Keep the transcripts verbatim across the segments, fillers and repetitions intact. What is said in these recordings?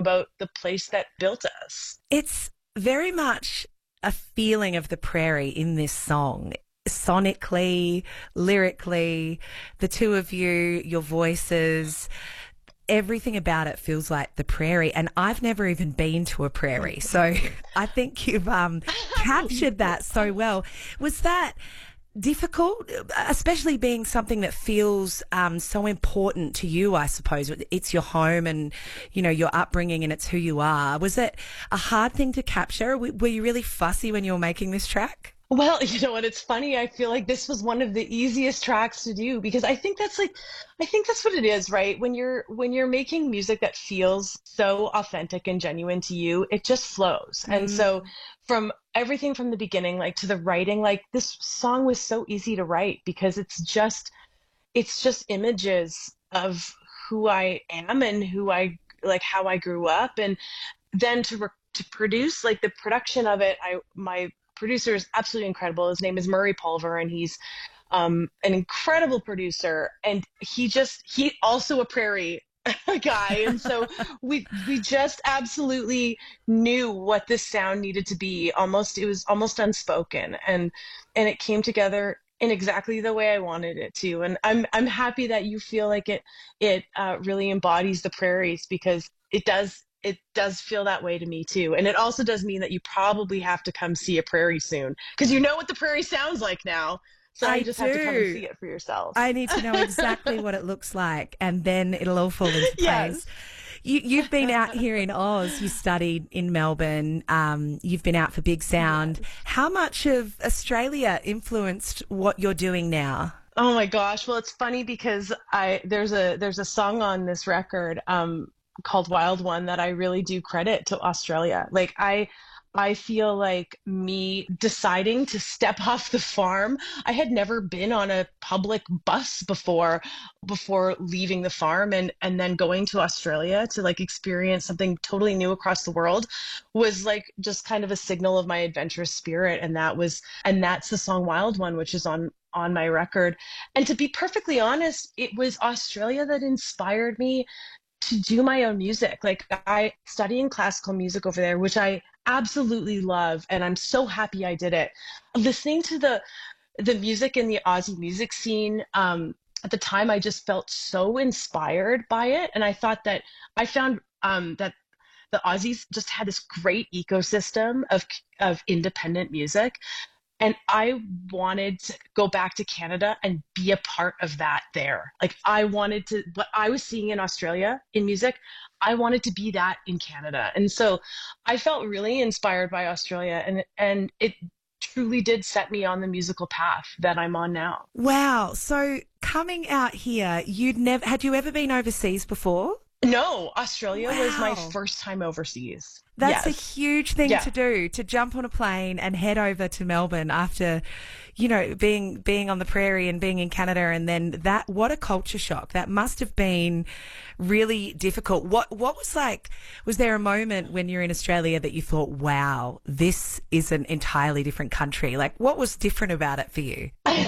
about the place that built us. It's very much a feeling of the prairie in this song. Sonically, lyrically, the two of you, your voices, everything about it feels like the prairie. And I've never even been to a prairie. So I think you've um, captured that so well. Was that difficult, especially being something that feels um, so important to you, I suppose? It's your home and, you know, your upbringing, and it's who you are. Was it a hard thing to capture? Were you really fussy when you were making this track? Well, you know what? It's funny. I feel like this was one of the easiest tracks to do because I think that's like, I think that's what it is, right? When you're when you're making music that feels so authentic and genuine to you, it just flows. And Mm. so from everything from the beginning, like to the writing, like this song was so easy to write because it's just, it's just images of who I am and who I like, how I grew up, and then to re- to produce, like the production of it, I my producer is absolutely incredible. His name is Murray Pulver, and he's um, an incredible producer. And he just, he also a prairie guy. And so we, we just absolutely knew what this sound needed to be. Almost, it was almost unspoken. And, and it came together in exactly the way I wanted it to. And I'm, I'm happy that you feel like it, it uh, really embodies the prairies, because it does, it does feel that way to me too. And it also does mean that you probably have to come see a prairie soon, because you know what the prairie sounds like now. So I you just do. have to come and see it for yourself. I need to know exactly what it looks like, and then it'll all fall into place. Yes. You, you've been out here in Oz. You studied in Melbourne. Um, you've been out for Big Sound. Yes. How much of Australia influenced what you're doing now? Oh my gosh. Well, it's funny because I there's a there's a song on this record um, called Wild One that I really do credit to Australia. Like I I feel like me deciding to step off the farm. I had never been on a public bus before before leaving the farm, and and then going to Australia to like experience something totally new across the world was like just kind of a signal of my adventurous spirit. And that was and that's the song Wild One, which is on on my record. And to be perfectly honest, it was Australia that inspired me to do my own music. Like I studying classical music over there, which I absolutely love, and I'm so happy I did it. Listening to the the music in the Aussie music scene, um, at the time, I just felt so inspired by it, and I thought that I found um, that the Aussies just had this great ecosystem of of independent music. And I wanted to go back to Canada and be a part of that there. Like I wanted to, what I was seeing in Australia in music, I wanted to be that in Canada. And so I felt really inspired by Australia, and and it truly did set me on the musical path that I'm on now. Wow. So coming out here, you'd never, had you ever been overseas before? No, Australia was my Wow. first time overseas. That's a Yes. huge thing Yeah. to do, to jump on a plane and head over to Melbourne after, you know, being being on the prairie and being in Canada, and then that, what a culture shock. That must have been really difficult. What what was like, was there a moment when you're in Australia that you thought, wow, this is an entirely different country? Like, what was different about it for you?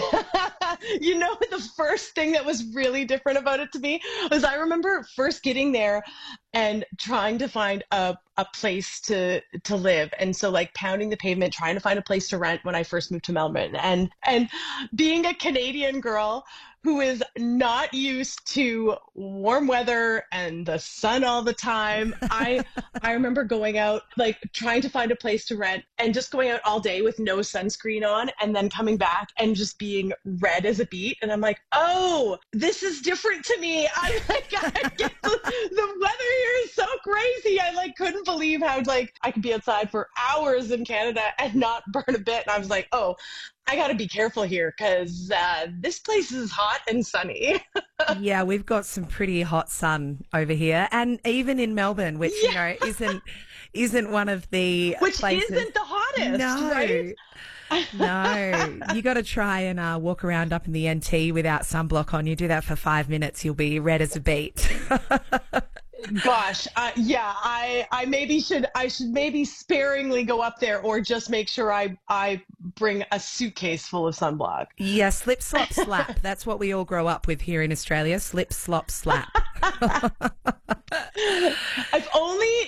You know, the first thing that was really different about it to me was I remember first getting there and trying to find a, a place to to live. And so like pounding the pavement, trying to find a place to rent when I first moved to Melbourne. And and being a Canadian girl who is not used to warm weather and the sun all the time. I I remember going out, like trying to find a place to rent and just going out all day with no sunscreen on, and then coming back and just being red as a beet. And I'm like, oh, this is different to me. I'm like, I get the, the weather here is so crazy. I like couldn't believe how like I could be outside for hours in Canada and not burn a bit. And I was like, oh, I got to be careful here because uh, this place is hot and sunny. Yeah, we've got some pretty hot sun over here, and even in Melbourne, which you know Yes. isn't isn't one of the Which places. isn't the hottest, No, right? no. You got to try and uh, walk around up in the N T without sunblock on. You do that for five minutes, you'll be red as a beet. Gosh, uh, yeah, I, I maybe should, I should maybe sparingly go up there, or just make sure I, I bring a suitcase full of sunblock. Yeah, slip, slop, slap. That's what we all grow up with here in Australia. Slip, slop, slap. I've only